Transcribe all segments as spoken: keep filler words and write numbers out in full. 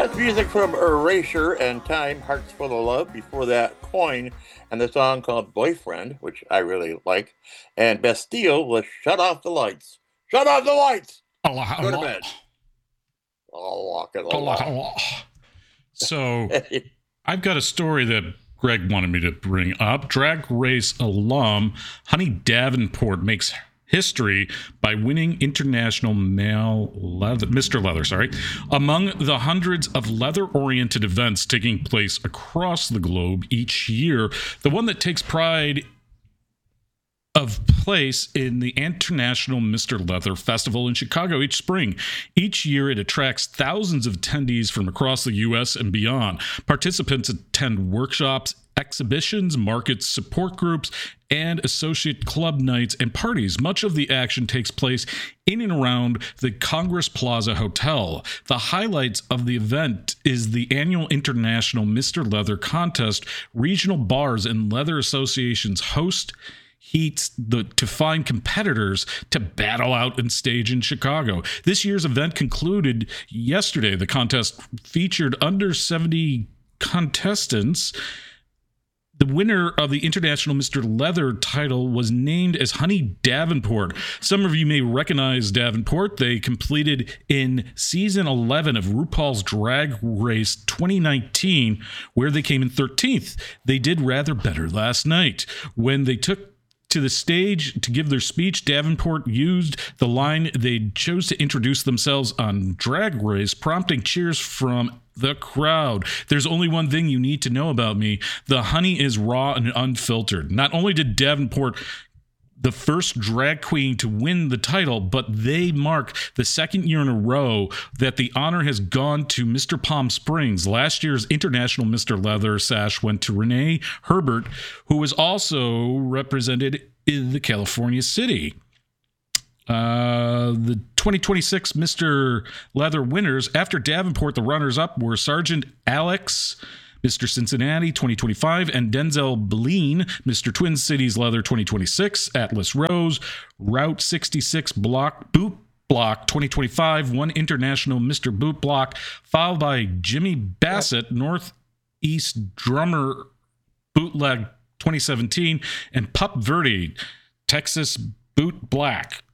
That's music from Erasure and Time, Hearts Full of Love. Before that, Coin and the song called Boyfriend, which I really like. And Bastille was Shut Off the Lights. Shut off the lights! Allah, Go to Allah. bed. Allah, Allah, Allah. Allah. So, I've got a story that Greg wanted me to bring up. Drag Race alum Honey Davenport makes history by winning international male leather, Mister Leather, sorry, among the hundreds of leather-oriented events taking place across the globe each year. The one that takes pride of place in the International Mister Leather Festival in Chicago each spring. Each year, it attracts thousands of attendees from across the U S and beyond. Participants attend workshops, exhibitions, markets, support groups, and associate club nights and parties. Much of the action takes place in and around the Congress Plaza Hotel. The highlights of the event is the annual International Mister Leather Contest. Regional bars and leather associations host heats the, to find competitors to battle out and stage in Chicago. This year's event concluded yesterday. The contest featured under seventy contestants. The winner of the International Mister Leather title was named as Honey Davenport. Some of you may recognize Davenport. They completed in season eleven of RuPaul's Drag Race twenty nineteen, where they came in thirteenth. They did rather better last night. When they took to the stage to give their speech, Davenport used the line they chose to introduce themselves on Drag Race, prompting cheers from the crowd. There's only one thing you need to know about me. The honey is raw and unfiltered. Not only did Davenport the first drag queen to win the title, but they mark the second year in a row that the honor has gone to Mister Palm Springs. Last year's International Mister Leather sash went to Renee Herbert, who was also represented in the California city. Uh, the twenty twenty-six Mister Leather winners, after Davenport, the runners-up were Sergeant Alex, Mister Cincinnati twenty twenty-five, and Denzel Beline, Mister Twin Cities Leather twenty twenty-six, Atlas Rose, Route sixty-six Block, Boot Block twenty twenty-five, one International Mister Boot Block, followed by Jimmy Bassett, Northeast Drummer Bootleg twenty seventeen, and Pup Verde, Texas Boot Black.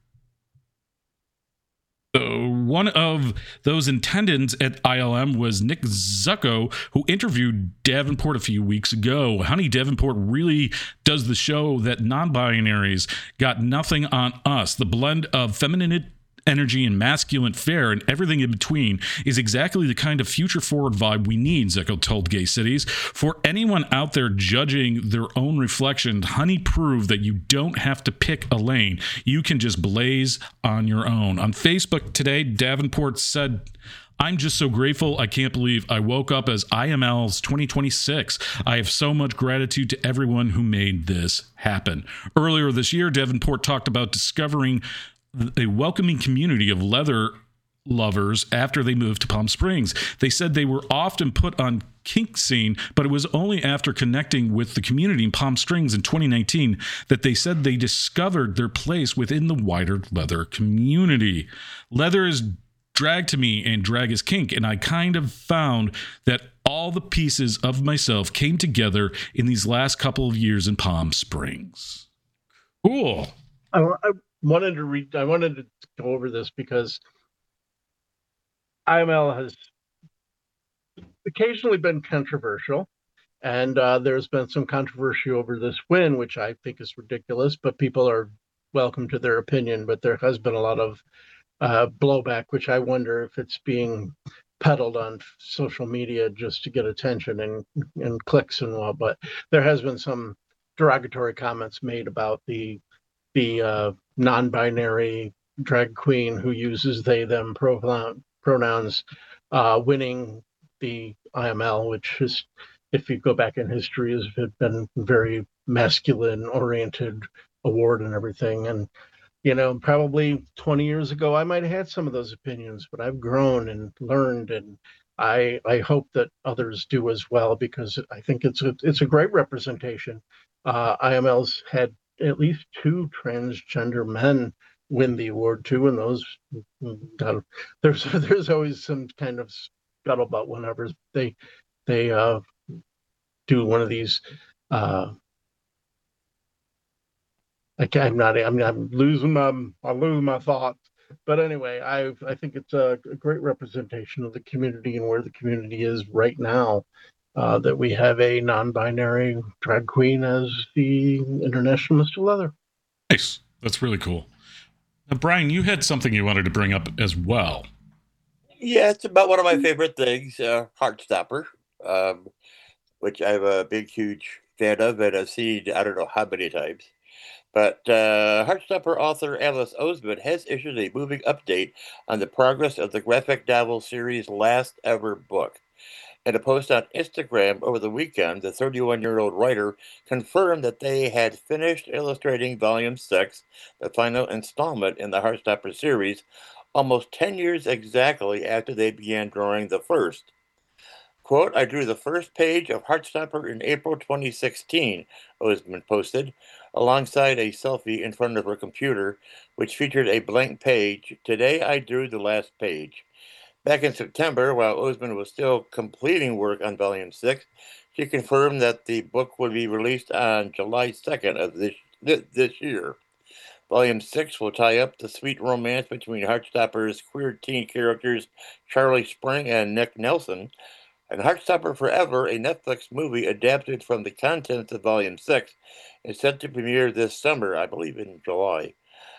So one of those attendants at I L M was Nick Zucco, who interviewed Davenport a few weeks ago. Honey Davenport really does the show that non-binaries got nothing on us. The blend of feminine energy and masculine fare and everything in between is exactly the kind of future-forward vibe we need, Zucco told Gay Cities. For anyone out there judging their own reflection, Honey proved that you don't have to pick a lane. You can just blaze on your own. On Facebook today, Davenport said, "I'm just so grateful. I can't believe I woke up as I M L's twenty twenty-six. I have so much gratitude to everyone who made this happen." Earlier this year, Davenport talked about discovering a welcoming community of leather lovers after they moved to Palm Springs. They said they were often put on kink scene, but it was only after connecting with the community in Palm Springs in twenty nineteen that they said they discovered their place within the wider leather community. Leather is drag to me and drag is kink, and I kind of found that all the pieces of myself came together in these last couple of years in Palm Springs. Cool. I, I wanted to read. I wanted to go over this because I M L has occasionally been controversial, and uh, there's been some controversy over this win, which I think is ridiculous, but people are welcome to their opinion. But there has been a lot of uh, blowback, which I wonder if it's being peddled on social media just to get attention and, and clicks and all. But there has been some derogatory comments made about the the uh, non-binary drag queen who uses they, them pronoun, pronouns uh, winning the I M L, which is, if you go back in history, has been very masculine-oriented award and everything. And, you know, probably twenty years ago, I might have had some of those opinions, but I've grown and learned, and I I hope that others do as well, because I think it's a, it's a great representation. Uh, I M L's had at least two transgender men win the award too, and those uh, there's there's always some kind of scuttlebutt whenever they they uh, do one of these. Uh, I can't, I'm not. I'm, I'm losing my. I lose my thoughts. But anyway, I I think it's a, a great representation of the community and where the community is right now. Uh, that we have a non-binary drag queen as the International Mister Leather. Nice. That's really cool. Now, Brian, you had something you wanted to bring up as well. Yeah, it's about one of my favorite things, uh, Heartstopper, um, which I'm a big, huge fan of and I've seen I don't know how many times. But uh, Heartstopper author Alice Oseman has issued a moving update on the progress of the graphic novel series' last ever book. In a post on Instagram over the weekend, the thirty-one-year-old writer confirmed that they had finished illustrating Volume six, the final installment in the Heartstopper series, almost ten years exactly after they began drawing the first. Quote, I drew the first page of Heartstopper in April twenty sixteen, Oseman posted, alongside a selfie in front of her computer, which featured a blank page. Today I drew the last page. Back in September, while Oseman was still completing work on Volume six, she confirmed that the book would be released on July second of this, this year. Volume six will tie up the sweet romance between Heartstopper's queer teen characters Charlie Spring and Nick Nelson, and Heartstopper Forever, a Netflix movie adapted from the contents of Volume six, is set to premiere this summer, I believe in July.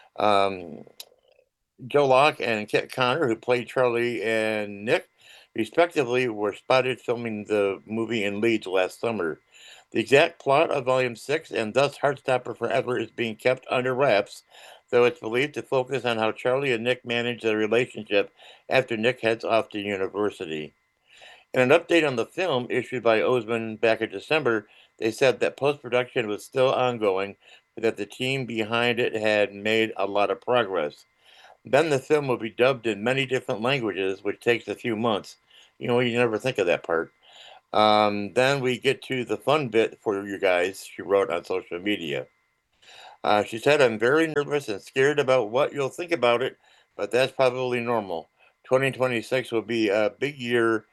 Um, Joe Locke and Kit Connor, who played Charlie and Nick, respectively, were spotted filming the movie in Leeds last summer. The exact plot of Volume six, and thus Heartstopper Forever, is being kept under wraps, though it's believed to focus on how Charlie and Nick manage their relationship after Nick heads off to university. In an update on the film issued by Oseman back in December, they said that post-production was still ongoing, but that the team behind it had made a lot of progress. Then the film will be dubbed in many different languages, which takes a few months. You know, you never think of that part. Um, then we get to the fun bit for you guys, she wrote on social media. Uh, she said, I'm very nervous and scared about what you'll think about it, but that's probably normal. twenty twenty-six will be a big year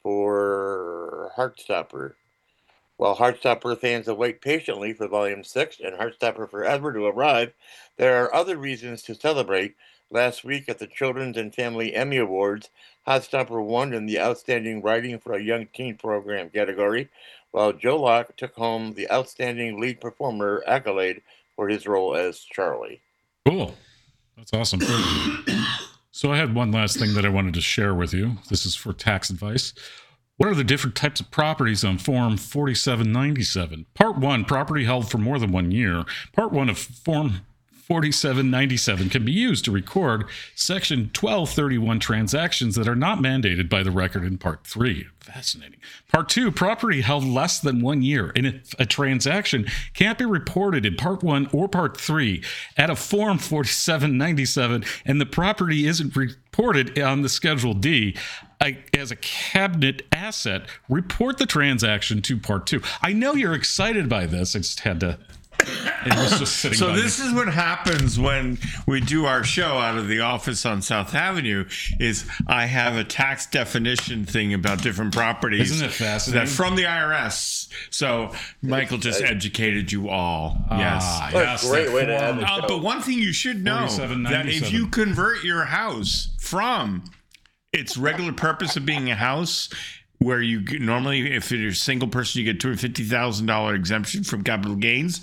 for Heartstopper. While Heartstopper fans await patiently for Volume six and Heartstopper Forever to arrive, there are other reasons to celebrate. Last week at the Children's and Family Emmy Awards, Heartstopper won in the Outstanding Writing for a Young Teen Program category, while Joe Locke took home the Outstanding Lead Performer accolade for his role as Charlie. Cool. That's awesome. So I had one last thing that I wanted to share with you. This is for tax advice. What are the different types of properties on Form forty-seven ninety-seven? Part one, property held for more than one year. Part one of Form forty-seven ninety-seven can be used to record Section twelve thirty-one transactions that are not mandated by the record in Part three. Fascinating. Part two, property held less than one year. And if a transaction can't be reported in Part one or Part three at a Form forty-seven ninety-seven and the property isn't reported on the Schedule D I, as a cabinet asset, report the transaction to Part two. I know you're excited by this. I just had to... It was just sitting so this me. is what happens when we do our show out of the office on South Avenue. Is I have a tax definition thing about different properties. Isn't it fascinating? That from the I R S. So Michael just educated you all. Yes, ah, yes, great way to have it. uh, but one thing you should know that if you convert your house from its regular purpose of being a house, where you normally, if you're a single person, you get two hundred fifty thousand dollars exemption from capital gains.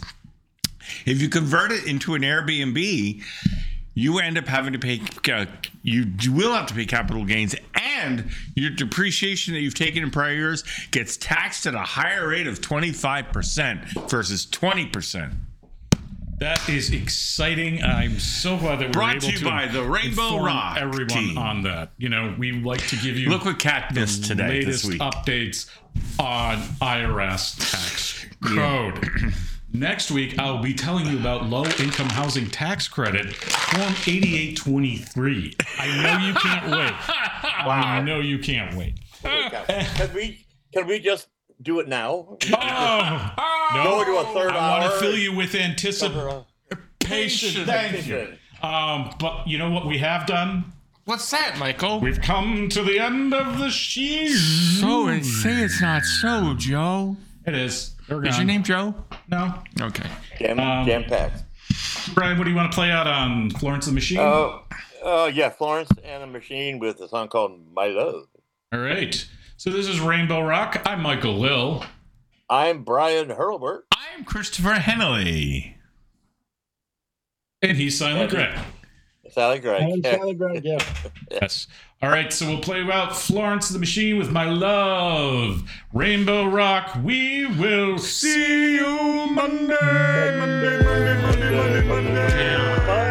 If you convert it into an Airbnb, you end up having to pay, uh, you, you will have to pay capital gains, and your depreciation that you've taken in prior years gets taxed at a higher rate of twenty-five percent versus twenty percent. That is exciting. I'm so glad that we Brought were able to you to by the Rainbow inform Rock everyone team. on that. You know, we like to give you Look what Kat missed the today, latest this week. updates on I R S tax code. Yeah. Next week, I'll be telling you about low-income housing tax credit, Form eighty-eight twenty-three. I know you can't wait. Wow. I know you can't wait. Can we, can we just do it now? Oh, no. Go into a third I hour. want to fill you with anticipation. Thank you. Um, but you know what we have done? What's that, Michael? We've come to the end of the season. So say it's not so, Joe. It is. Is your name Joe? No. Okay. Jam, Um, jam packed. Brian, what do you want to play out on Florence and the Machine? Oh, uh, yeah, Florence and the Machine with a song called My Love. All right. So this is Rainbow Rock. I'm Michael Lill. I'm Brian Hurlbert. I'm Christopher Hennelly. And he's Silent Greg. Silent Greg. And Silent Greg, yeah. Yes. All right, so we'll play out Florence and the Machine with My Love. Rainbow Rock, we will see you Monday, Monday, Monday, Monday, Monday, Monday. Bye.